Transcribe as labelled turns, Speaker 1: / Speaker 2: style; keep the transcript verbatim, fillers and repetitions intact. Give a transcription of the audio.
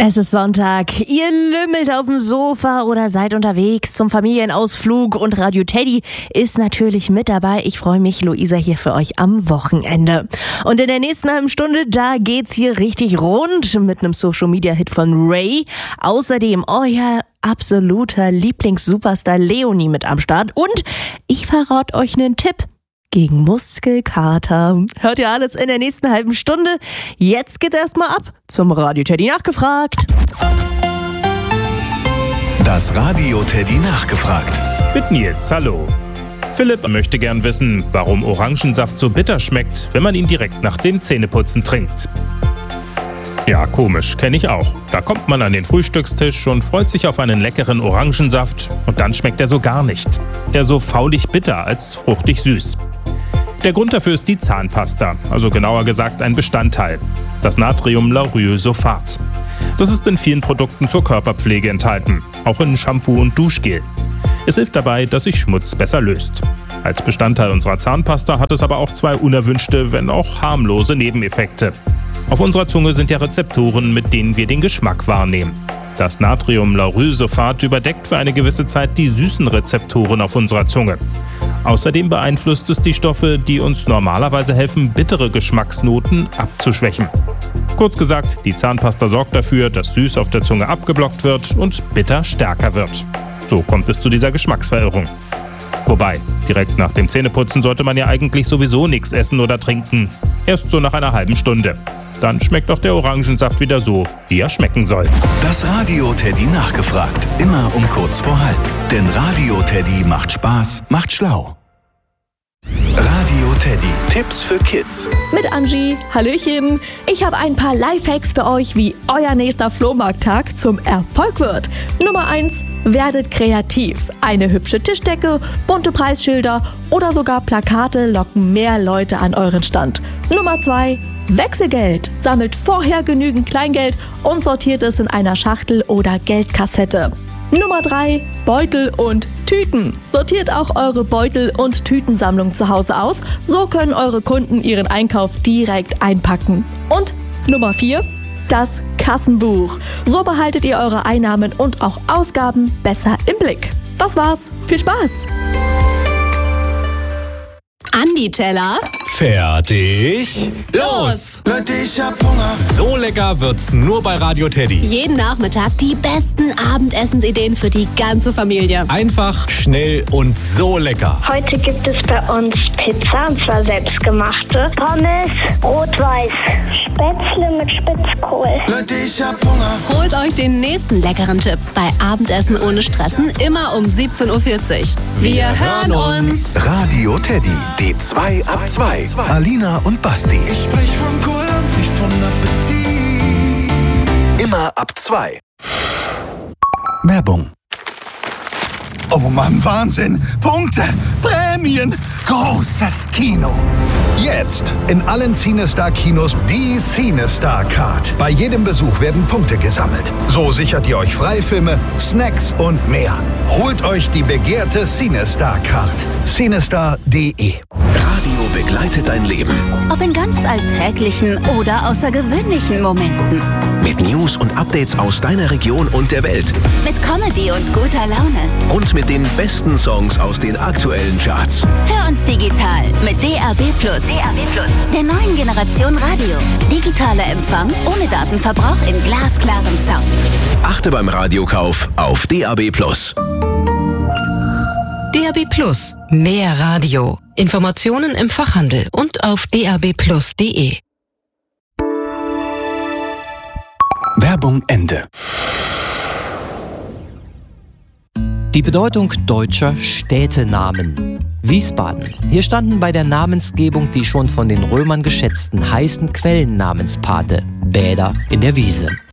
Speaker 1: Es ist Sonntag, ihr lümmelt auf dem Sofa oder seid unterwegs zum Familienausflug und Radio Teddy ist natürlich mit dabei. Ich freue mich, Luisa hier für euch am Wochenende. Und in der nächsten halben Stunde, da geht's hier richtig rund mit einem Social-Media-Hit von Ray. Außerdem euer absoluter Lieblings-Superstar Leonie mit am Start und ich verrate euch einen Tipp gegen Muskelkater. Hört ihr alles in der nächsten halben Stunde. Jetzt geht's erstmal ab zum Radio Teddy nachgefragt.
Speaker 2: Das Radio Teddy nachgefragt.
Speaker 3: Mit Nils, hallo. Philipp möchte gern wissen, warum Orangensaft so bitter schmeckt, wenn man ihn direkt nach dem Zähneputzen trinkt. Ja, komisch, kenne ich auch. Da kommt man an den Frühstückstisch und freut sich auf einen leckeren Orangensaft und dann schmeckt er so gar nicht. Eher so faulig bitter als fruchtig süß. Der Grund dafür ist die Zahnpasta, also genauer gesagt ein Bestandteil, das Natriumlaurylsulfat. Das ist in vielen Produkten zur Körperpflege enthalten, auch in Shampoo und Duschgel. Es hilft dabei, dass sich Schmutz besser löst. Als Bestandteil unserer Zahnpasta hat es aber auch zwei unerwünschte, wenn auch harmlose Nebeneffekte. Auf unserer Zunge sind ja Rezeptoren, mit denen wir den Geschmack wahrnehmen. Das Natriumlaurylsulfat überdeckt für eine gewisse Zeit die süßen Rezeptoren auf unserer Zunge. Außerdem beeinflusst es die Stoffe, die uns normalerweise helfen, bittere Geschmacksnoten abzuschwächen. Kurz gesagt, die Zahnpasta sorgt dafür, dass süß auf der Zunge abgeblockt wird und bitter stärker wird. So kommt es zu dieser Geschmacksverirrung. Wobei, direkt nach dem Zähneputzen sollte man ja eigentlich sowieso nichts essen oder trinken. Erst so nach einer halben Stunde. Dann schmeckt auch der Orangensaft wieder so, wie er schmecken soll.
Speaker 2: Das Radio Teddy nachgefragt. Immer um kurz vor halb. Denn Radio Teddy macht Spaß, macht schlau. Radio Teddy. Tipps für Kids.
Speaker 4: Mit Angie. Hallöchen. Ich habe ein paar Lifehacks für euch, wie euer nächster Flohmarkttag zum Erfolg wird. Nummer eins. Werdet kreativ. Eine hübsche Tischdecke, bunte Preisschilder oder sogar Plakate locken mehr Leute an euren Stand. Nummer zwei. Wechselgeld. Sammelt vorher genügend Kleingeld und sortiert es in einer Schachtel oder Geldkassette. Nummer drei. Beutel und Tüten. Sortiert auch eure Beutel- und Tütensammlung zu Hause aus. So können eure Kunden ihren Einkauf direkt einpacken. Und Nummer vier. Das Kassenbuch. So behaltet ihr eure Einnahmen und auch Ausgaben besser im Blick. Das war's. Viel Spaß!
Speaker 5: Andi-Teller.
Speaker 6: Fertig. Los!
Speaker 7: Leute, ich hab Hunger.
Speaker 6: So lecker wird's nur bei Radio Teddy.
Speaker 5: Jeden Nachmittag die besten Abendessensideen für die ganze Familie.
Speaker 6: Einfach, schnell und so lecker.
Speaker 8: Heute gibt es bei uns Pizza, und zwar selbstgemachte. Pommes, rot-weiß, Spätzle mit Spitzkohl.
Speaker 7: Leute, ich hab Hunger.
Speaker 5: Holt euch den nächsten leckeren Tipp bei Abendessen ohne Stressen, immer um siebzehn Uhr vierzig. Wir, Wir hören uns.
Speaker 2: Radio Teddy, D zwei ab zwei. Alina und Basti.
Speaker 7: Ich sprech von Kohldampf, nicht von Appetit.
Speaker 2: Immer ab zwei. Werbung.
Speaker 7: Oh Mann, Wahnsinn. Punkte, Prämien, großes Kino.
Speaker 9: Jetzt in allen CineStar-Kinos die CineStar-Card. Bei jedem Besuch werden Punkte gesammelt. So sichert ihr euch Freifilme, Snacks und mehr. Holt euch die begehrte CineStar-Card. cinestar punkt de.
Speaker 2: Radio begleitet dein Leben.
Speaker 5: Ob in ganz alltäglichen oder außergewöhnlichen Momenten.
Speaker 2: Mit News und Updates aus deiner Region und der Welt.
Speaker 5: Mit Comedy und guter Laune.
Speaker 2: Und mit den besten Songs aus den aktuellen Charts.
Speaker 5: Hör uns digital mit D A B Plus. D A B Plus. Der neuen Generation Radio. Digitaler Empfang ohne Datenverbrauch in glasklarem Sound.
Speaker 2: Achte beim Radiokauf auf D A B Plus.
Speaker 10: D A B Plus. Mehr Radio. Informationen im Fachhandel und auf d a b plus punkt de.
Speaker 2: Werbung Ende.
Speaker 11: Die Bedeutung deutscher Städtenamen. Wiesbaden. Hier standen bei der Namensgebung die schon von den Römern geschätzten heißen Quellennamenspate. Bäder in der Wiese.